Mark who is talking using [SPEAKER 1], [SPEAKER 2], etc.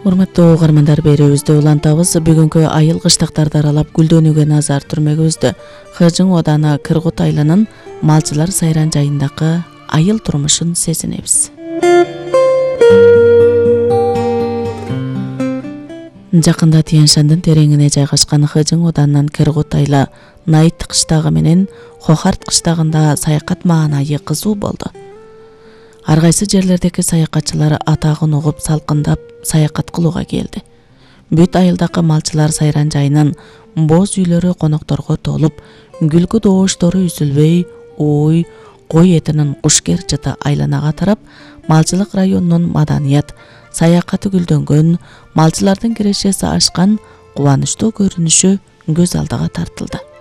[SPEAKER 1] Урматтуу угармандар, берүүбүздө улантабыз. Бүгүнкү айыл кыштактарды аралап гүлдөнүүгө назар түрмөгүбүздө Хыжың Оданы Кыргут айылынын малчылар сайран жайындагы айыл турмушун сезинебиз. Жакында Тянь-Шандын тереңине жайгашкан Хыжың Оданынын Кыргут айылы Найыт кыштагы менен Хохарт кыштагында саякат маанайы кызуу болду. Ар кайсы жерлердеги саякатчылар атагын угуп салкындап саякат кылууга келди. Бүт айылдагы малчылар сайран жайынын боз үйлөрү конокторго толуп, күлкү дооштору үзүлбөй, ой, кой этинин кушкер жыты айланага тарап, малчылык районунун маданият, саякаты гүлдөнгөн, малчылардын кирешеси ашкан кубанычтуу көрүнүшү көз алдыга тартылды.